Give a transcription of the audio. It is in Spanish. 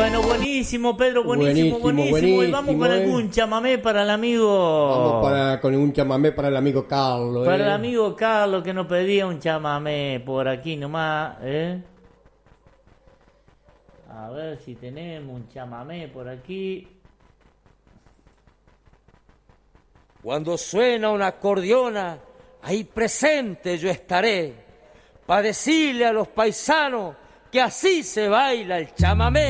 Bueno, buenísimo, Pedro, buenísimo. Y vamos con algún chamamé para el amigo. Con un chamamé para el amigo Carlos. Para el amigo Carlos que nos pedía un chamamé por aquí nomás, A ver si tenemos un chamamé por aquí. Cuando suena una acordeona, ahí presente yo estaré, para decirle a los paisanos que así se baila el chamamé.